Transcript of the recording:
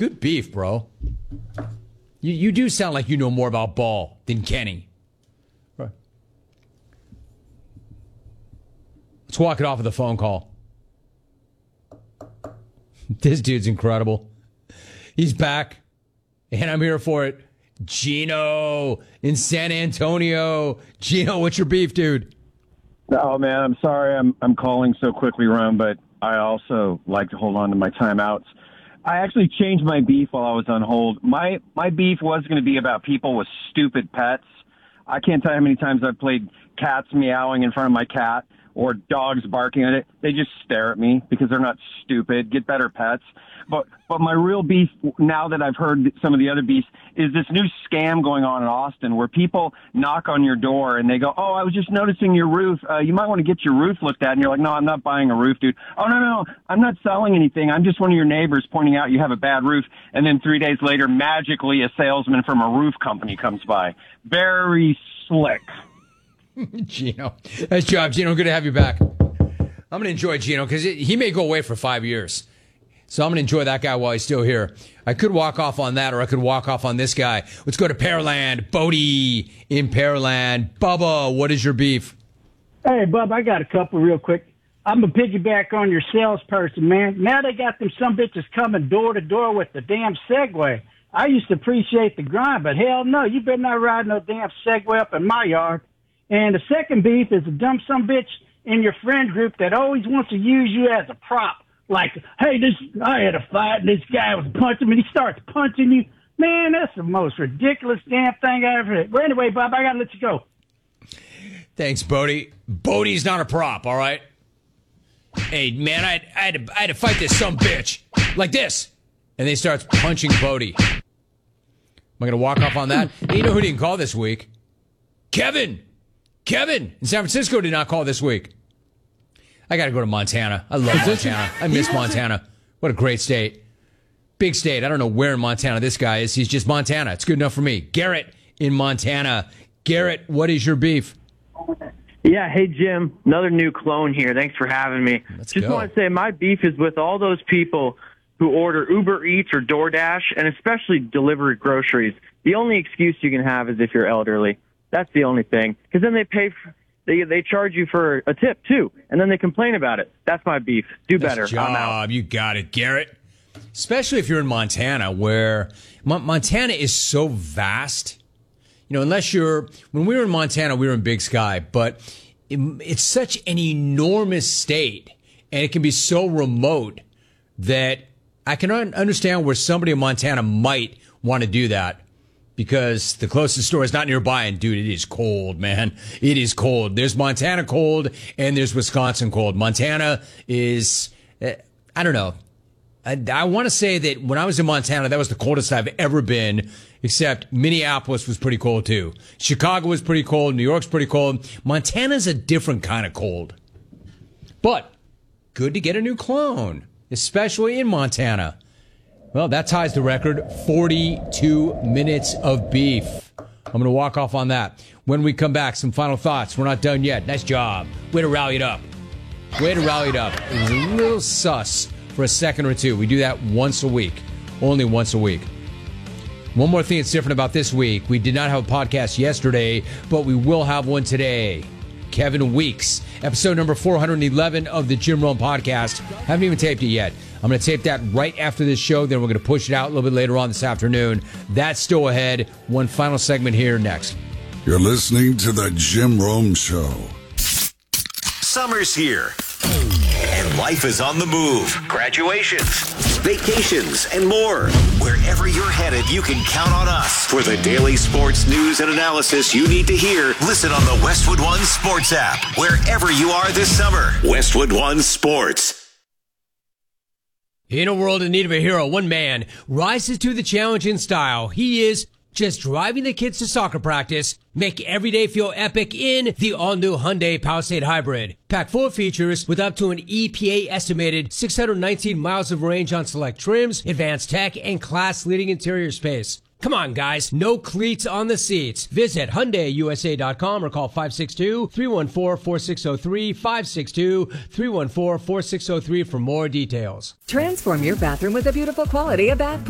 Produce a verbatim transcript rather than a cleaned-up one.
Good beef, bro. You you do sound like you know more about ball than Kenny. Right. Let's walk it off with a phone call. This dude's incredible. He's back, and I'm here for it. Gino in San Antonio. Gino, what's your beef, dude? Oh, man, I'm sorry I'm I'm calling so quickly, Ron, but I also like to hold on to my timeouts. I actually changed my beef while I was on hold. My my beef was going to be about people with stupid pets. I can't tell you how many times I've played cats meowing in front of my cat or dogs barking at it. They just stare at me because they're not stupid. Get better pets. But but my real beef, now that I've heard some of the other beefs, is this new scam going on in Austin where people knock on your door and they go, oh, I was just noticing your roof. Uh, you might want to get your roof looked at. And you're like, no, I'm not buying a roof, dude. Oh, no, no, I'm not selling anything. I'm just one of your neighbors pointing out you have a bad roof. And then three days later, magically, a salesman from a roof company comes by. Very slick. Gino. Nice job, Gino. Good to have you back. I'm going to enjoy Gino because he may go away for five years. So I'm going to enjoy that guy while he's still here. I could walk off on that, or I could walk off on this guy. Let's go to Pearland. Bodie in Pearland. Bubba, what is your beef? Hey, Bub, I got a couple real quick. I'm going to piggyback on your salesperson, man. Now they got them some bitches coming door to door with the damn Segway. I used to appreciate the grind, but hell no, you better not ride no damn Segway up in my yard. And the second beef is a dumb some bitch in your friend group that always wants to use you as a prop. Like, hey, this I had a fight, and this guy was punching me, and he starts punching you. Man, that's the most ridiculous damn thing I ever heard. Well, anyway, Bob, I got to let you go. Thanks, Bodie. Bodie's not a prop, all right? Hey, man, I had, I had, to, I had to fight this some bitch like this. And then he starts punching Bodie. Am I going to walk off on that? Hey, you know who didn't call this week? Kevin. Kevin in San Francisco did not call this week. I got to go to Montana. I love Montana. I miss Montana. What a great state. Big state. I don't know where in Montana this guy is. He's just Montana. It's good enough for me. Garrett in Montana. Garrett, what is your beef? Yeah, hey, Jim. Another new clone here. Thanks for having me. Let's just go. want to say my beef is with all those people who order Uber Eats or DoorDash, and especially deliver groceries. The only excuse you can have is if you're elderly. That's the only thing. Because then they pay for... They they charge you for a tip, too, and then they complain about it. That's my beef. Do Nice better. job. I'm out. You got it, Garrett. Especially if you're in Montana, where Mon- Montana is so vast. You know, unless you're... When we were in Montana, we were in Big Sky, but it, it's such an enormous state, and it can be so remote that I can un- understand where somebody in Montana might want to do that. Because the closest store is not nearby, and dude, it is cold, man. It is cold. There's Montana cold, and there's Wisconsin cold. Montana is, uh, I don't know. I, I want to say that when I was in Montana, that was the coldest I've ever been, except Minneapolis was pretty cold, too. Chicago was pretty cold. New York's pretty cold. Montana's a different kind of cold. But good to get a new clone, especially in Montana. Well, that ties the record, forty-two minutes of beef. I'm going to walk off on that. When we come back, some final thoughts. We're not done yet. Nice job. Way to rally it up. Way to rally it up. It was a little sus for a second or two. We do that once a week. Only once a week. One more thing that's different about this week. We did not have a podcast yesterday, but we will have one today. Kevin Weeks, episode number four hundred eleven of the Jim Rome podcast. Haven't even taped it yet. I'm going to tape that right after this show. Then we're going to push it out a little bit later on this afternoon. That's still ahead. One final segment here next. You're listening to the Jim Rome Show. Summer's here, and life is on the move. Graduations, vacations, and more. Wherever you're headed, you can count on us for the daily sports news and analysis you need to hear. Listen on the Westwood One Sports app, wherever you are this summer. Westwood One Sports. In a world in need of a hero, one man rises to the challenge in style. He is just driving the kids to soccer practice. Make every day feel epic in the all-new Hyundai Palisade Hybrid. Packed full of features with up to an E P A-estimated six hundred nineteen miles of range on select trims, advanced tech, and class-leading interior space. Come on, guys. No cleats on the seats. Visit Hyundai U S A dot com or call five six two, three one four, four six zero three, five six two, three one four, four six zero three for more details. Transform your bathroom with a beautiful quality of bath